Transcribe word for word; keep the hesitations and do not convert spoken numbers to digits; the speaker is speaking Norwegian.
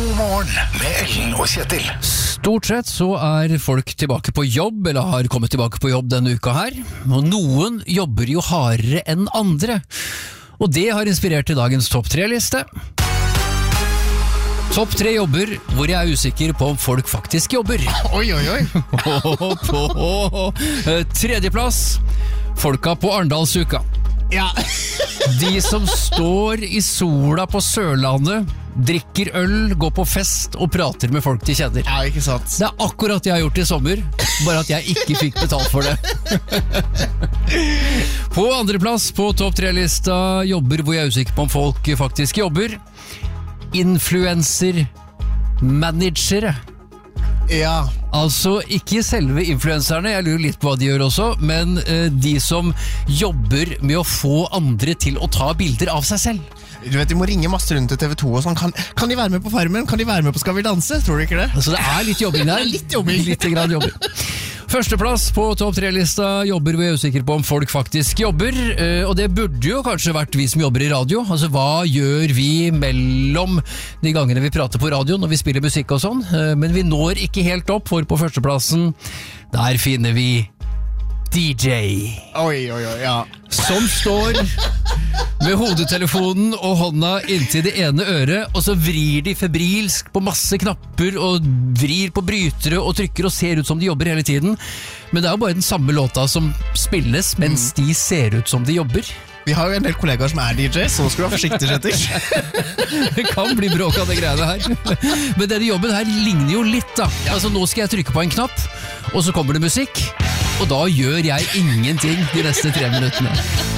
God morgen med Ellen og Kjetil. Stort sett så er folk tilbake på jobb, eller har kommet tilbake på jobb denne uka her. Og noen jobber jo hardere enn andre. Og det har inspirert til dagens topp tre-liste. Topp tre jobber hvor jeg er usikker på om folk faktisk jobber. Oi, oi, oi. Og på tredjeplass, folka på Arendalsuka. Ja. De som står i sola på Sørlandet, drikker øl, går på fest og prater med folk de kjenner. Ja, ikke sant. Det er akkurat det jeg har gjort i sommer, bare at jeg ikke fikk betalt for det. På andreplass på topp tre-lista jobber hvor jeg er usikker på om folk faktisk jobber. Influencer managere. Ja. Altså ikke selve influenserne, jeg lurer litt på hva de gjør også, men eh, de som jobber med å få andre til å ta bilder av seg selv. Du vet, de må ringe masse rundt til T V to og sånn. Kan, kan de være med på Farmen? Kan de være med på Skal vi danse? Tror du ikke det? Altså det er litt jobbing der. Litt jobbing. Litt grann jobbing. Førsteplass på topp tre-lista jobber hvor jeg er usikker på om folk faktisk jobber, eh, og det burde jo kanskje vært vi som jobber i radio. Altså hva gjør vi mellom de gangene vi prater på radio når vi spiller musikk og sånn, eh, men vi når ikke helt opp, for på førsteplassen der finner vi D J. Oi, oi, oi, ja. Som står med hodetelefonen og hånda inntil det ene øret, og så vrir de febrilsk på masse knapper og vrir på brytere og trykker og ser ut som de jobber hele tiden. Men det er jo bare den samme låta som spilles mens de ser ut som de jobber. Vi har jo en del kollegaer som er D J, så skal du være forsiktig, Kjetil. Det kan bli bråk av det greiene her. Men denne jobben her ligner jo litt da. Altså nå skal jeg trykke på en knapp, og så kommer det musikk, og da gjør jeg ingenting de neste tre minuttene.